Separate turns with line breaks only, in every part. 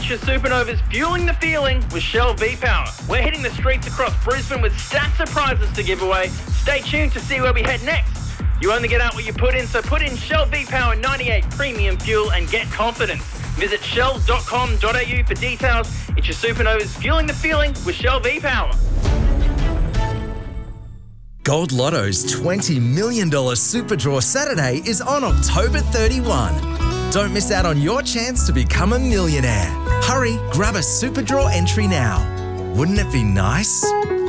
It's your Supernovas fueling the feeling with Shell V-Power. We're hitting the streets across Brisbane with stacks of prizes to give away. Stay tuned to see where we head next. You only get out what you put in, so put in Shell V-Power 98 Premium Fuel and get confidence. Visit shell.com.au for details. It's your Supernovas fueling the feeling with Shell V-Power.
Gold Lotto's $20 million Super Draw Saturday is on October 31. Don't miss out on your chance to become a millionaire. Hurry, grab a Super Draw entry now. Wouldn't it be nice?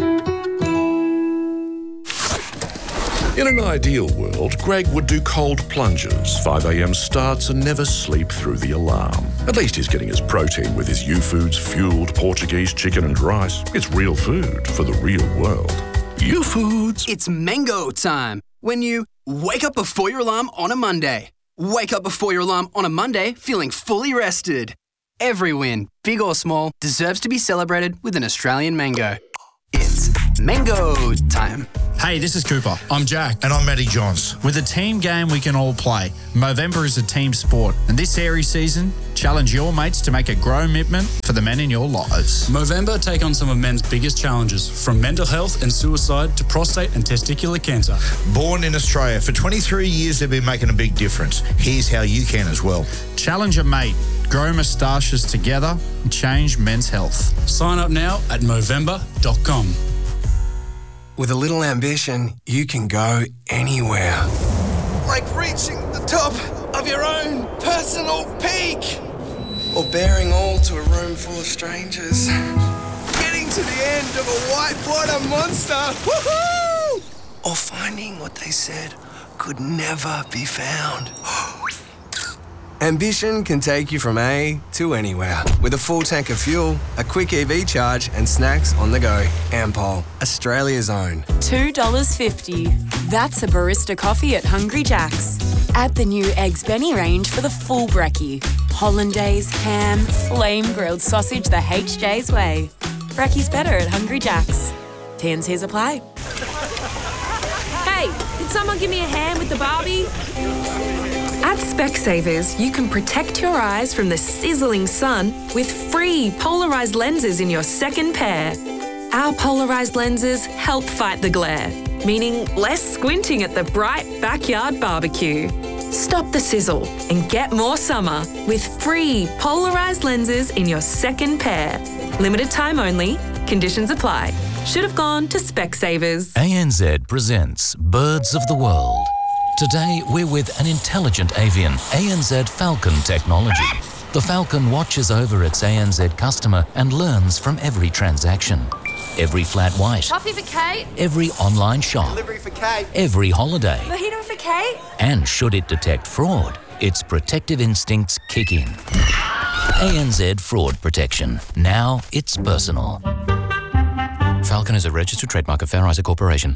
In an ideal world, Greg would do cold plunges, 5 a.m. starts and never sleep through the alarm. At least he's getting his protein with his U-Foods fueled Portuguese chicken and rice. It's real food for the real world. U-Foods.
It's mango time. When you wake up before your alarm on a Monday. Wake up before your alarm on a Monday feeling fully rested. Every win, big or small, deserves to be celebrated with an Australian mango. It's mango time.
Hey, this is Cooper. I'm Jack.
And I'm Matty Johns.
With a team game we can all play, Movember is a team sport. And this Aries season, challenge your mates to make a grow commitment for the men in your lives.
Movember take on some of men's biggest challenges, from mental health and suicide to prostate and testicular cancer.
Born in Australia, for 23 years they've been making a big difference. Here's how you can as well.
Challenge a mate, grow moustaches together, and change men's health.
Sign up now at Movember.com.
With a little ambition, you can go anywhere. Like reaching the top of your own personal peak. Or bearing all to a room full of strangers. Getting to the end of a whitewater monster. Woohoo! Or finding what they said could never be found. Ambition can take you from A to anywhere. With a full tank of fuel, a quick EV charge and snacks on the go. Ampol, Australia's own.
$2.50. That's a barista coffee at Hungry Jack's. Add the new Eggs Benny range for the full brekkie. Hollandaise, ham, flame grilled sausage the HJ's way. Brekkie's better at Hungry Jack's. T&Cs apply.
Hey, did someone give me a hand with the Barbie? At Specsavers, you can protect your eyes from the sizzling sun with free polarised lenses in your second pair. Our polarised lenses help fight the glare, meaning less squinting at the bright backyard barbecue. Stop the sizzle and get more summer with free polarised lenses in your second pair. Limited time only. Conditions apply. Should have gone to Specsavers.
ANZ presents Birds of the World. Today, we're with an intelligent avian, ANZ Falcon technology. The Falcon watches over its ANZ customer and learns from every transaction. Every flat white.
Coffee for Kate.
Every online shop.
Delivery for Kate.
Every holiday.
Mojito for Kate.
And should it detect fraud, its protective instincts kick in. ANZ Fraud Protection. Now it's personal. Falcon is a registered trademark of Fair Isaac Corporation.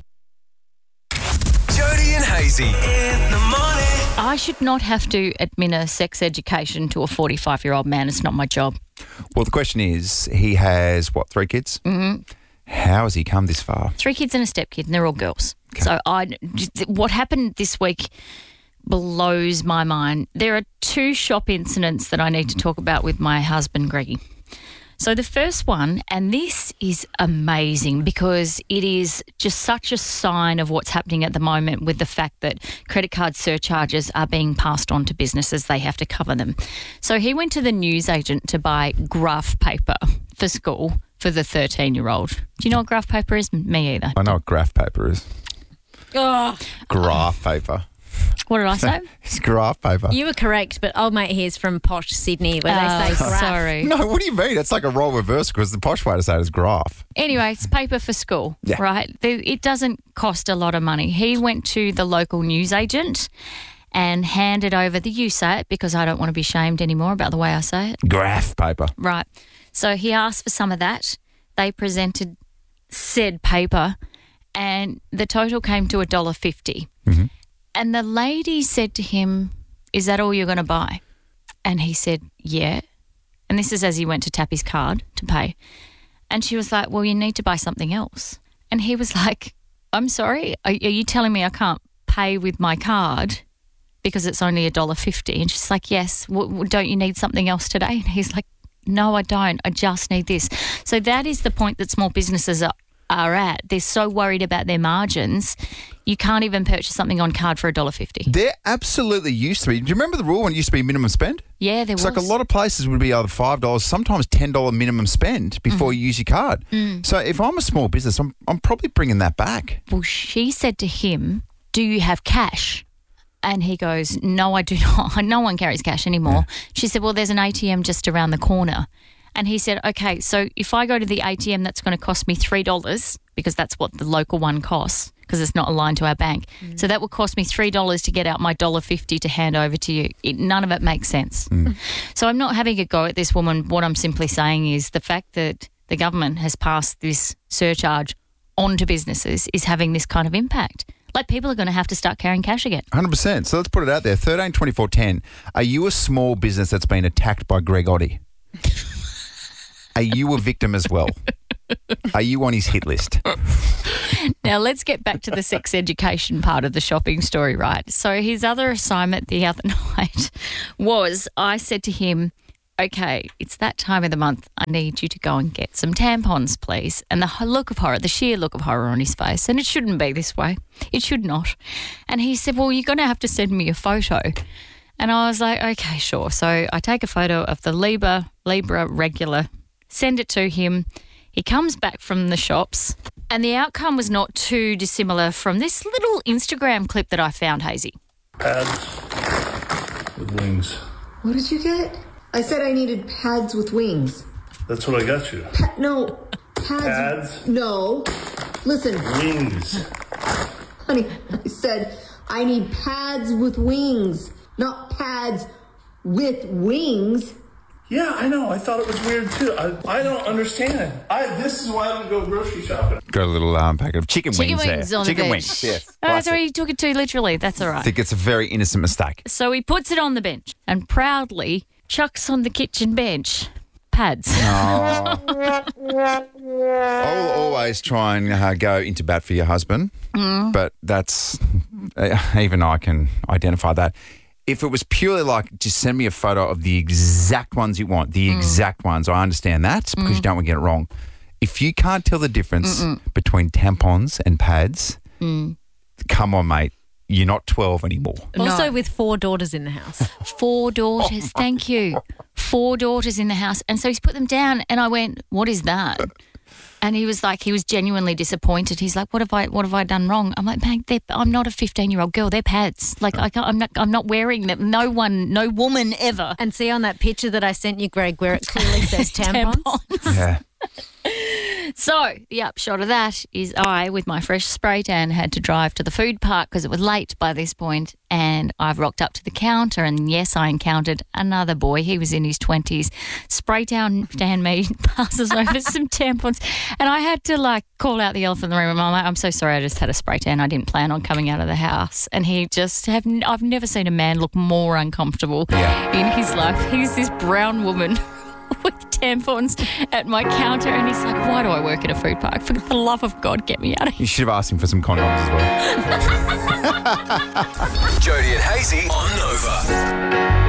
Jody and Hazy in the morning.
I should not have to administer sex education to a 45-year-old man. It's not my job.
Well, the question is, he has, 3 kids?
Mm-hmm.
How has he come this far?
3 kids and a stepkid, and they're all girls. Okay. So what happened this week blows my mind. There are 2 shop incidents that I need to talk about with my husband, Greggy. So the first one, and this is amazing because it is just such a sign of what's happening at the moment with the fact that credit card surcharges are being passed on to businesses. They have to cover them. So he went to the newsagent to buy graph paper for school for the 13-year-old. Do you know what graph paper is? Me either.
I know what graph paper is.
Oh.
Graph paper.
What did I say?
It's graph paper.
You were correct, but old mate here's from posh Sydney where they say graph.
Sorry.
No, what do you mean? It's like a role reverse because the posh way to say it is graph.
Anyway, it's paper for school, right? It doesn't cost a lot of money. He went to the local newsagent and handed over you say it because I don't want to be shamed anymore about the way I say it.
Graph paper.
Right. So he asked for some of that. They presented said paper and the total came to $1.50.
Mm-hmm.
And the lady said to him, "Is that all you're going to buy?" And he said, "Yeah." And this is as he went to tap his card to pay. And she was like, "Well, you need to buy something else." And he was like, "I'm sorry, are you telling me I can't pay with my card because it's only $1.50? And she's like, "Yes, don't you need something else today?" And he's like, no, I don't. I just need this. So that is the point that small businesses are at. They're so worried about their margins, you can't even purchase something on card for $1.50.
There absolutely used to be. Do you remember the rule when it used to be minimum spend?
Yeah, there was.
It's like a lot of places would be either $5, sometimes $10 minimum spend before you use your card. So if I'm a small business, I'm probably bringing that back.
Well, she said to him, do you have cash? And he goes, no, I do not. No one carries cash anymore. Yeah. She said, well, there's an ATM just around the corner. And he said, okay, so if I go to the ATM, that's going to cost me $3 because that's what the local one costs because it's not aligned to our bank. So that will cost me $3 to get out my $1.50 to hand over to you. None of it makes sense. So I'm not having a go at this woman. What I'm simply saying is the fact that the government has passed this surcharge onto businesses is having this kind of impact. Like people are going to have to start carrying cash again.
100%. So let's put it out there. 13 24 10. Are you a small business that's been attacked by Greg Oddie? Are you a victim as well? Are you on his hit list?
Now, let's get back to the sex education part of the shopping story, right? So his other assignment the other night was I said to him, okay, it's that time of the month. I need you to go and get some tampons, please. And the look of horror, the sheer look of horror on his face. And it shouldn't be this way. It should not. And he said, well, you're going to have to send me a photo. And I was like, okay, sure. So I take a photo of the Libra regular, send it to him. He comes back from the shops and the outcome was not too dissimilar from this little Instagram clip that I found, Hazy.
Pads with wings.
What did you get? I said I needed pads with wings.
That's what I got you.
No.
Pads?
No. Listen.
Wings.
Honey, I said I need pads with wings, not pads with wings.
Yeah, I know. I thought it was weird too. I don't understand. This is why I don't go grocery shopping.
Got a little packet of chicken wings there.
On
chicken
the
wings, yes.
That's what he took it to literally. That's all right.
I think it's a very innocent mistake.
So he puts it on the bench and proudly chucks on the kitchen bench pads.
I will always try and go into bat for your husband, but that's even I can identify that. If it was purely like just send me a photo of the exact ones you want, the exact ones, I understand that because you don't want to get it wrong. If you can't tell the difference between tampons and pads, come on, mate. You're not 12 anymore.
Also with 4 daughters in the house.
4 daughters, thank you. 4 daughters in the house. And so he's put them down and I went, what is that? And he was genuinely disappointed. He's like, what have I done wrong? I'm like, man, I'm not a 15-year-old girl. They're pads. Like, I'm not wearing them. No woman ever.
And see on that picture that I sent you, Greg, where it clearly says tampons.
Yeah.
So the upshot of that is I, with my fresh spray tan, had to drive to the food park because it was late by this point, and I've rocked up to the counter and yes, I encountered another boy. He was in his 20s. Spray tan me, passes over some tampons, and I had to call out the elephant in the room. I'm like, I'm so sorry, I just had a spray tan. I didn't plan on coming out of the house. And he just I've never seen a man look more uncomfortable in his life. He's this brown woman with tampons at my counter, and he's like, why do I work at a food park? For the love of God, get me out of here.
You should have asked him for some condoms as well.
Jody and Hazy on Nova.